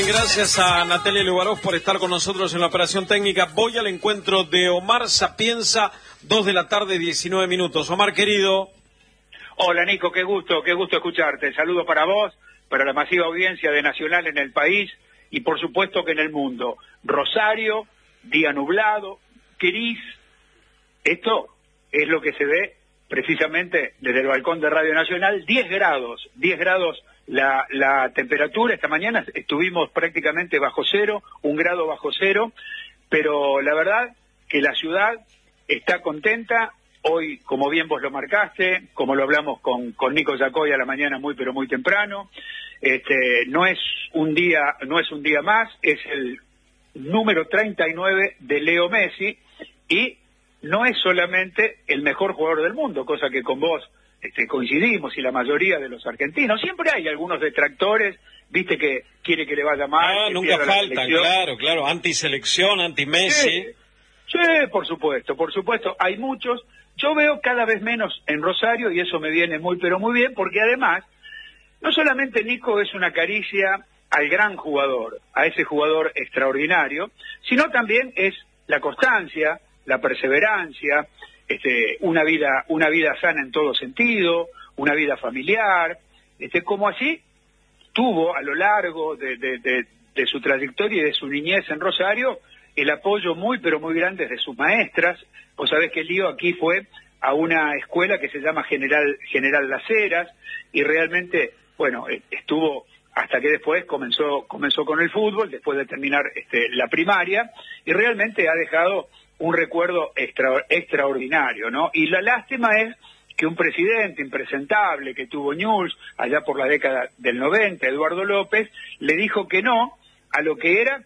Gracias a Natalia Lubarov por estar con nosotros en la operación técnica. Voy al encuentro de Omar Sapienza, 2 de la tarde, 19 minutos. Omar, querido. Hola, Nico, qué gusto escucharte. Saludo para vos, para la masiva audiencia de Nacional en el país y por supuesto que en el mundo. Rosario, día nublado, gris. Esto es lo que se ve precisamente desde el balcón de Radio Nacional. 10 grados la temperatura. Esta mañana estuvimos prácticamente bajo cero, 1 grado bajo cero, pero la verdad que la ciudad está contenta. Hoy, como bien vos lo marcaste, como lo hablamos con Nico Yacoy a la mañana muy temprano, no es un día más, es el número 39 de Leo Messi, y no es solamente el mejor jugador del mundo, cosa que con vos coincidimos, y la mayoría de los argentinos. Siempre hay algunos detractores, viste, que quiere que le vaya mal. Nunca faltan, claro, antiselección, anti-Messi. Sí, por supuesto, hay muchos. Yo veo cada vez menos en Rosario y eso me viene muy bien, porque además, no solamente Nico es una caricia al gran jugador, a ese jugador extraordinario, sino también es la constancia, la perseverancia, una vida sana en todo sentido, una vida familiar, como así tuvo a lo largo de su trayectoria y de su niñez en Rosario el apoyo muy grande de sus maestras. Vos sabés que Lío aquí fue a una escuela que se llama General Las Heras, y realmente, bueno, estuvo hasta que después comenzó con el fútbol, después de terminar la primaria, y realmente ha dejado un recuerdo extraordinario, ¿no? Y la lástima es que un presidente impresentable que tuvo Newell's allá por la década del 90, Eduardo López, le dijo que no a lo que era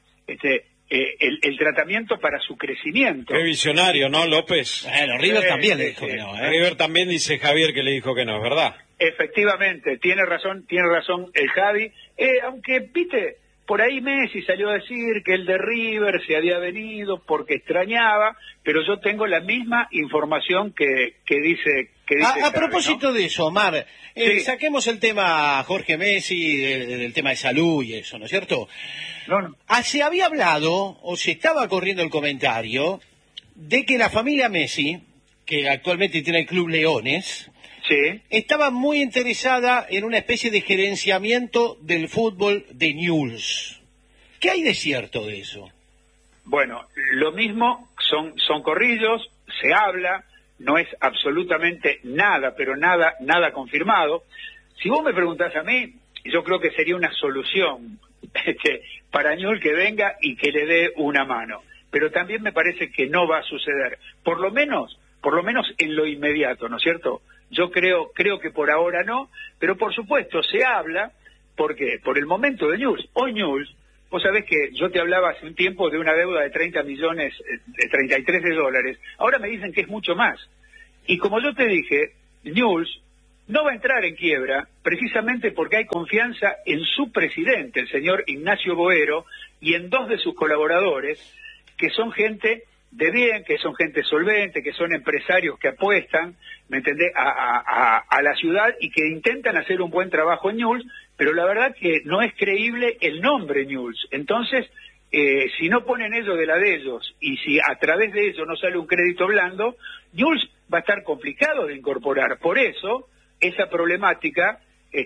el tratamiento para su crecimiento. Qué visionario, ¿no, López? Bueno, River también le dijo que no, ¿eh? River también dice Javier que le dijo que no, ¿verdad? Efectivamente, tiene razón el Javi, aunque, viste, por ahí Messi salió a decir que el de River se había venido porque extrañaba, pero yo tengo la misma información que dice a Javi, propósito, ¿no?, de eso, Omar, sí. Saquemos el tema Jorge Messi, del tema de salud y eso, ¿no es cierto? No. Se había hablado, o se estaba corriendo el comentario, de que la familia Messi, que actualmente tiene el Club Leones, sí, estaba muy interesada en una especie de gerenciamiento del fútbol de Newell's. ¿Qué hay de cierto de eso? Bueno, lo mismo, son corrillos, se habla, no es absolutamente nada, pero nada confirmado. Si vos me preguntás a mí, yo creo que sería una solución para Newell's que venga y que le dé una mano. Pero también me parece que no va a suceder, por lo menos en lo inmediato, ¿no es cierto? Yo creo que por ahora no, pero por supuesto se habla, porque por el momento de Newell's. Hoy Newell's, vos sabés que yo te hablaba hace un tiempo de una deuda de 30 millones, de 33 de dólares, ahora me dicen que es mucho más. Y como yo te dije, Newell's no va a entrar en quiebra precisamente porque hay confianza en su presidente, el señor Ignacio Boero, y en 2 de sus colaboradores, que son gente de bien, que son gente solvente, que son empresarios que apuestan, ¿me entendés?, a la ciudad, y que intentan hacer un buen trabajo en Newell's, pero la verdad que no es creíble el nombre Newell's. Entonces, si no ponen ellos de la de ellos, y si a través de ellos no sale un crédito blando, Newell's va a estar complicado de incorporar. Por eso, esa problemática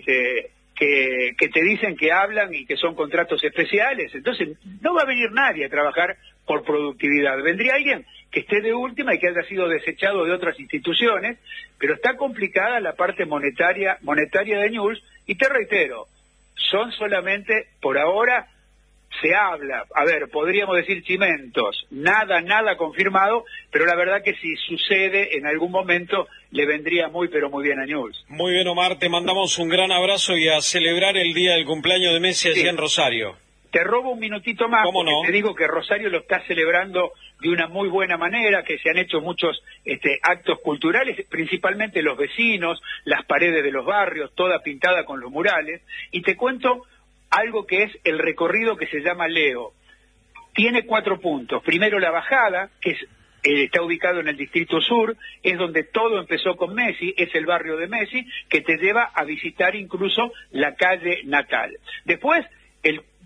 que te dicen que hablan y que son contratos especiales, entonces no va a venir nadie a trabajar por productividad. Vendría alguien que esté de última y que haya sido desechado de otras instituciones, pero está complicada la parte monetaria de Newell's, y te reitero, son solamente, por ahora, se habla, podríamos decir chimentos, nada confirmado, pero la verdad que si sucede en algún momento le vendría muy bien a Newell's. Muy bien, Omar, te mandamos un gran abrazo y a celebrar el día del cumpleaños de Messi allá en Rosario. Te robo un minutito más, porque te digo que Rosario lo está celebrando de una muy buena manera, que se han hecho muchos actos culturales, principalmente los vecinos, las paredes de los barrios, toda pintada con los murales, y te cuento algo que es el recorrido que se llama Leo. Tiene 4 puntos. Primero la bajada, que está ubicado en el Distrito Sur, es donde todo empezó con Messi, es el barrio de Messi, que te lleva a visitar incluso la calle natal. Después, el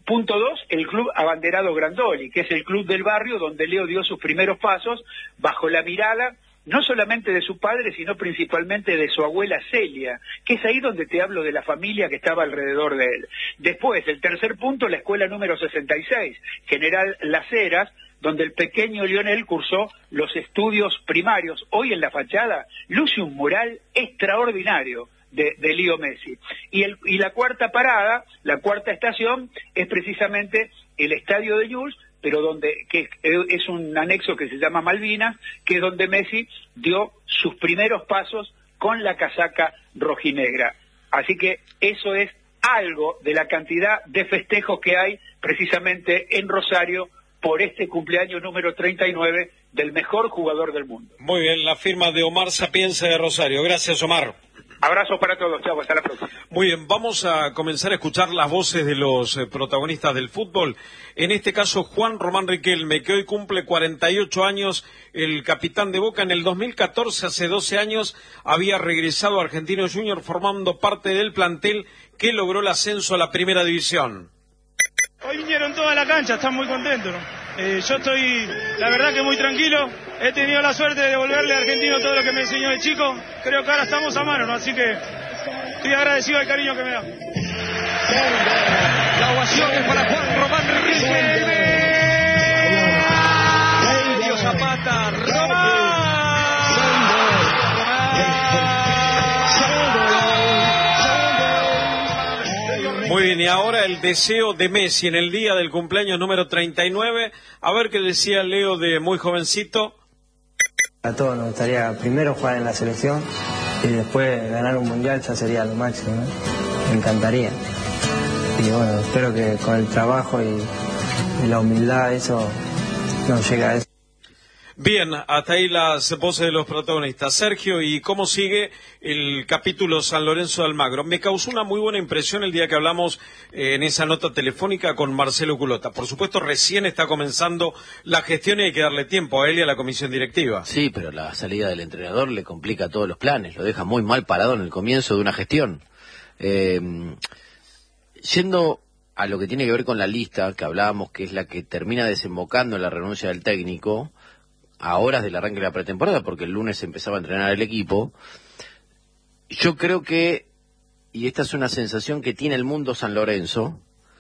Punto 2, el club abanderado Grandoli, que es el club del barrio donde Leo dio sus primeros pasos bajo la mirada no solamente de su padre, sino principalmente de su abuela Celia, que es ahí donde te hablo de la familia que estaba alrededor de él. Después, el tercer punto, la escuela número 66, General Las Heras, donde el pequeño Lionel cursó los estudios primarios. Hoy en la fachada luce un mural extraordinario de Leo Messi. Y la cuarta parada, la cuarta estación, es precisamente el estadio de Newell's, pero que es un anexo que se llama Malvinas, que es donde Messi dio sus primeros pasos con la casaca rojinegra. Así que eso es algo de la cantidad de festejos que hay precisamente en Rosario por este cumpleaños número 39 del mejor jugador del mundo. Muy bien, la firma de Omar Sapienza de Rosario. Gracias, Omar. Abrazos para todos, chao, hasta la próxima. Muy bien, vamos a comenzar a escuchar las voces de los protagonistas del fútbol. En este caso, Juan Román Riquelme, que hoy cumple 48 años, el capitán de Boca. En el 2014, hace 12 años, había regresado a Argentino Junior formando parte del plantel que logró el ascenso a la primera división. Hoy vinieron toda la cancha, están muy contentos, ¿no? Yo estoy, la verdad que muy tranquilo. He tenido la suerte de devolverle a Argentino todo lo que me enseñó de chico. Creo que ahora estamos a mano, ¿no? Así que estoy agradecido al cariño que me da. La ovación es para Juan Román Riquelme. Dios Zapata, Román. Muy bien, y ahora el deseo de Messi en el día del cumpleaños número 39. A ver qué decía Leo de muy jovencito. A todos nos gustaría primero jugar en la selección y después ganar un mundial, ya sería lo máximo, ¿no? Me encantaría. Y bueno, espero que con el trabajo y la humildad eso nos llegue a eso. Bien, hasta ahí las voces de los protagonistas. Sergio, ¿y cómo sigue el capítulo San Lorenzo de Almagro? Me causó una muy buena impresión el día que hablamos en esa nota telefónica con Marcelo Culota. Por supuesto, recién está comenzando la gestión y hay que darle tiempo a él y a la comisión directiva. Sí, pero la salida del entrenador le complica todos los planes, lo deja muy mal parado en el comienzo de una gestión. Yendo a lo que tiene que ver con la lista que hablábamos, que es la que termina desembocando en la renuncia del técnico, a horas del arranque de la pretemporada, porque el lunes empezaba a entrenar el equipo, yo creo que, y esta es una sensación que tiene el mundo San Lorenzo,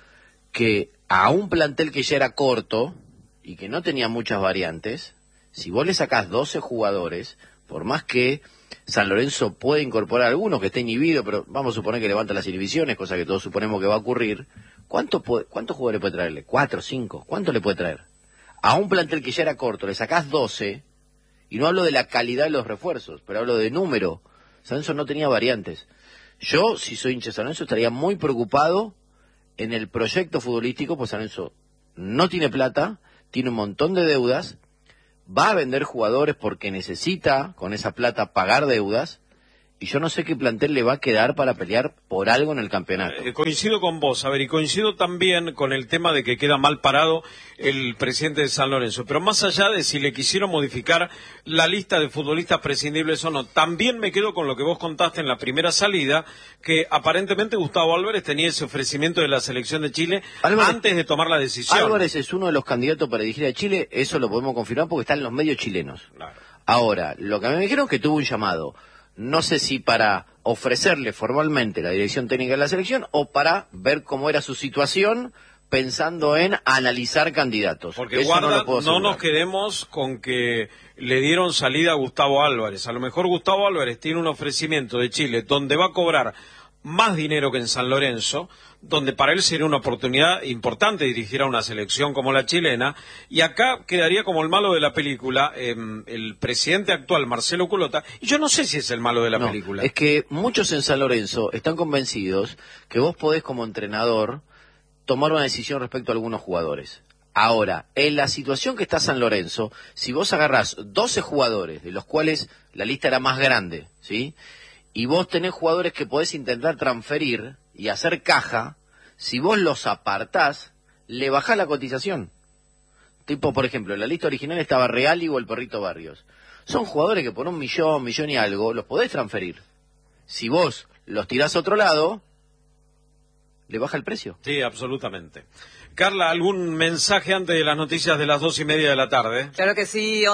que a un plantel que ya era corto y que no tenía muchas variantes, si vos le sacás 12 jugadores, por más que San Lorenzo puede incorporar algunos que esté inhibido, pero vamos a suponer que levanta las inhibiciones, cosa que todos suponemos que va a ocurrir, ¿cuántos jugadores puede traerle? ¿4, 5? ¿Cuánto le puede traer? A un plantel que ya era corto, le sacás 12, y no hablo de la calidad de los refuerzos, pero hablo de número. San Lorenzo no tenía variantes. Yo, si soy hincha de San Lorenzo, estaría muy preocupado en el proyecto futbolístico, pues San Lorenzo no tiene plata, tiene un montón de deudas, va a vender jugadores porque necesita, con esa plata, pagar deudas, y yo no sé qué plantel le va a quedar para pelear por algo en el campeonato. Coincido con vos, y coincido también con el tema de que queda mal parado el presidente de San Lorenzo, pero más allá de si le quisieron modificar la lista de futbolistas prescindibles o no, también me quedo con lo que vos contaste en la primera salida, que aparentemente Gustavo Álvarez tenía ese ofrecimiento de la selección de Chile antes de tomar la decisión. Álvarez es uno de los candidatos para dirigir a Chile, eso lo podemos confirmar porque está en los medios chilenos. Claro. Ahora, lo que a mí me dijeron es que tuvo un llamado. No sé si para ofrecerle formalmente la dirección técnica de la selección o para ver cómo era su situación pensando en analizar candidatos. Porque eso guarda, no nos quedemos con que le dieron salida a Gustavo Álvarez. A lo mejor Gustavo Álvarez tiene un ofrecimiento de Chile donde va a cobrar más dinero que en San Lorenzo, donde para él sería una oportunidad importante dirigir a una selección como la chilena, y acá quedaría como el malo de la película, el presidente actual, Marcelo Culota, y yo no sé si es el malo de la película. Es que muchos en San Lorenzo están convencidos que vos podés como entrenador tomar una decisión respecto a algunos jugadores. Ahora, en la situación que está San Lorenzo, si vos agarrás 12 jugadores, de los cuales la lista era más grande, ¿sí?, y vos tenés jugadores que podés intentar transferir y hacer caja, si vos los apartás, le bajás la cotización. Tipo, por ejemplo, en la lista original estaba Reali o el Perrito Barrios. Son jugadores que por 1 millón y algo, los podés transferir. Si vos los tirás a otro lado, le baja el precio. Sí, absolutamente. Carla, ¿algún mensaje antes de las noticias de las 2:30 de la tarde? Claro que sí,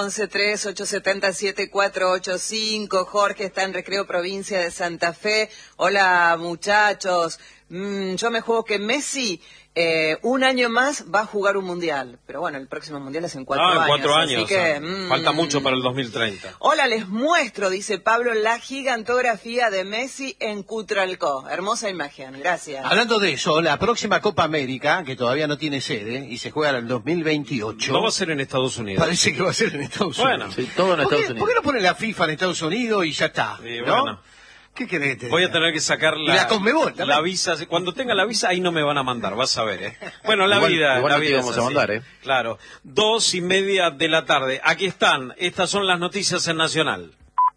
1138707485. Jorge está en Recreo, provincia de Santa Fe. Hola, muchachos. Yo me juego que Messi un año más va a jugar un mundial. Pero bueno, el próximo mundial es en 4 años. En 4 años. Así que, falta mucho para el 2030. Hola, les muestro, dice Pablo, la gigantografía de Messi en Cutralcó. Hermosa imagen, gracias. Hablando de eso, la próxima Copa América, que todavía no tiene sede y se juega en el 2028. No va a ser en Estados Unidos. Parece que va a ser en Estados Unidos. Sí, todo en Estados Unidos. ¿Por qué no pone la FIFA en Estados Unidos y ya está? Sí, ¿no? bueno. ¿Qué querés? Voy a tener que sacar la Conmebol, la visa. Cuando tenga la visa, ahí no me van a mandar, vas a ver, ¿eh? Bueno, la Igual vida no te es íbamos a así. mandar, ¿eh? Claro. 2:30 de la tarde. Aquí están. Estas son las noticias en Nacional.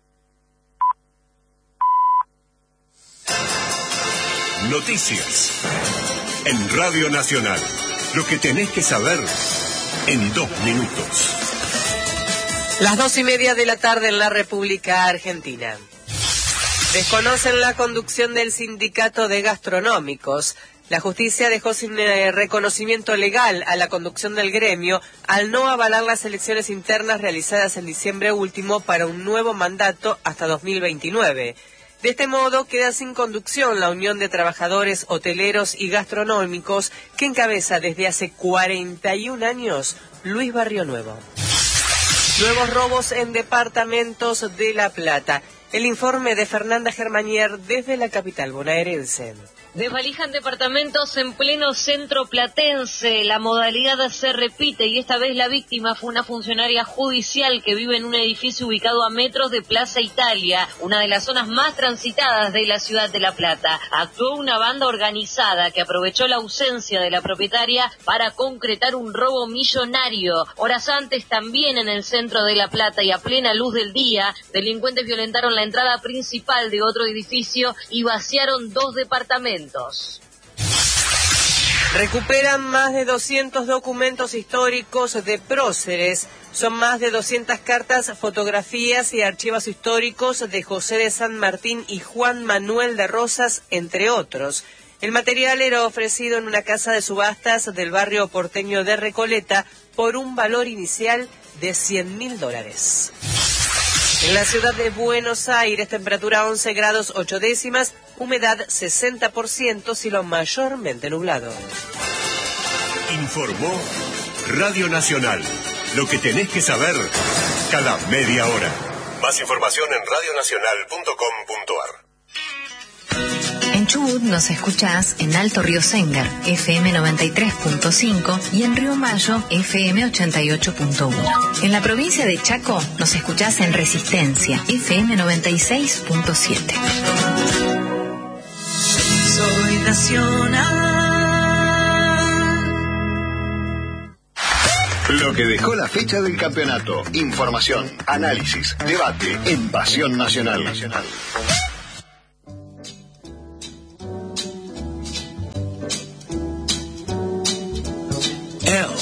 Noticias en Radio Nacional. Lo que tenés que saber en 2 minutos. Las 2:30 de la tarde en la República Argentina. Desconocen la conducción del sindicato de gastronómicos. La justicia dejó sin reconocimiento legal a la conducción del gremio al no avalar las elecciones internas realizadas en diciembre último para un nuevo mandato hasta 2029. De este modo, queda sin conducción la Unión de Trabajadores Hoteleros y Gastronómicos que encabeza desde hace 41 años Luis Barrio Nuevo. Nuevos robos en departamentos de La Plata. El informe de Fernanda Germanier desde la capital bonaerense. Desvalijan departamentos en pleno centro platense. La modalidad se repite y esta vez la víctima fue una funcionaria judicial que vive en un edificio ubicado a metros de Plaza Italia, una de las zonas más transitadas de la ciudad de La Plata. Actuó una banda organizada que aprovechó la ausencia de la propietaria para concretar un robo millonario. Horas antes, también en el centro de La Plata y a plena luz del día, delincuentes violentaron la entrada principal de otro edificio y vaciaron 2 departamentos. Recuperan más de 200 documentos históricos de próceres. Son más de 200 cartas, fotografías y archivos históricos de José de San Martín y Juan Manuel de Rosas, entre otros. El material era ofrecido en una casa de subastas del barrio porteño de Recoleta por un valor inicial de $100.000. En la ciudad de Buenos Aires, temperatura 11 grados 8 décimas, humedad 60%, cielo mayormente nublado. Informó Radio Nacional. Lo que tenés que saber cada media hora. Más información en radionacional.com.ar. En Chubut nos escuchás en Alto Río Sengar, FM 93.5 y en Río Mayo, FM 88.1. En la provincia de Chaco nos escuchás en Resistencia, FM 96.7. Soy nacional. Lo que dejó la fecha del campeonato. Información, análisis, debate en Pasión Nacional.